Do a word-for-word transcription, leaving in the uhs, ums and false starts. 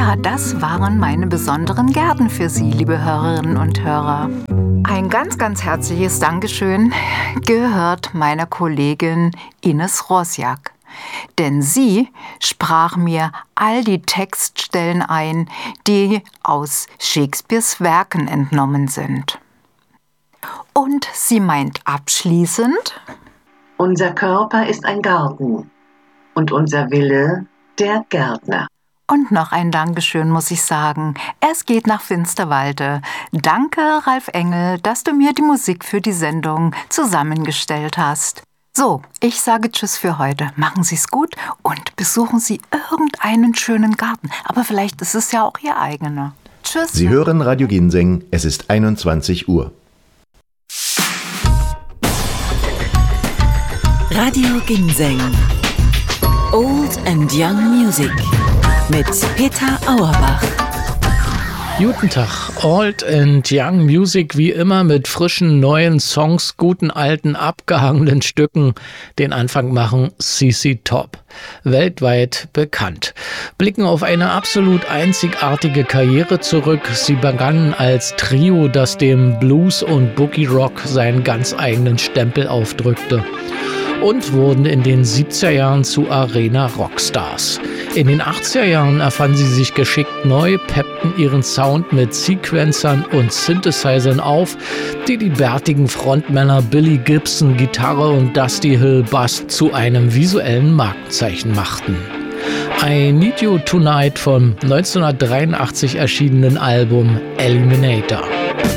Ja, das waren meine besonderen Gärten für Sie, liebe Hörerinnen und Hörer. Ein ganz, ganz herzliches Dankeschön gehört meiner Kollegin Ines Rosjak. Denn sie sprach mir all die Textstellen ein, die aus Shakespeares Werken entnommen sind. Und sie meint abschließend: Unser Körper ist ein Garten und unser Wille der Gärtner. Und noch ein Dankeschön muss ich sagen. Es geht nach Finsterwalde. Danke, Ralf Engel, dass du mir die Musik für die Sendung zusammengestellt hast. So, ich sage Tschüss für heute. Machen Sie's gut und besuchen Sie irgendeinen schönen Garten. Aber vielleicht ist es ja auch Ihr eigener. Tschüss. Sie hören Radio Ginseng. Es ist einundzwanzig Uhr. Radio Ginseng. Old and Young Music mit Peter Auerbach. Guten Tag, Old and Young Music wie immer mit frischen neuen Songs, guten alten abgehangenen Stücken. Den Anfang machen C C Top, weltweit bekannt. Blicken auf eine absolut einzigartige Karriere zurück. Sie begannen als Trio, das dem Blues und Boogie Rock seinen ganz eigenen Stempel aufdrückte. Und wurden in den siebziger Jahren zu Arena-Rockstars. In den achtziger Jahren erfanden sie sich geschickt neu, peppten ihren Sound mit Sequencern und Synthesizern auf, die die bärtigen Frontmänner Billy Gibson, Gitarre und Dusty Hill Bass zu einem visuellen Markenzeichen machten. I Need You Tonight vom neunzehnhundertdreiundachtzig erschienenen Album Eliminator.